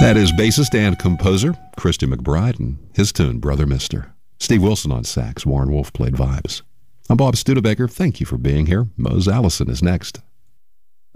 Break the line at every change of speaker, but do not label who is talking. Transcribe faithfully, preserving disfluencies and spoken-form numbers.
That is bassist and composer Christy McBride and his tune, Brother Mister. Steve Wilson on sax. Warren Wolf played vibes. I'm Bob Studebaker. Thank you for being here. Mose Allison is next.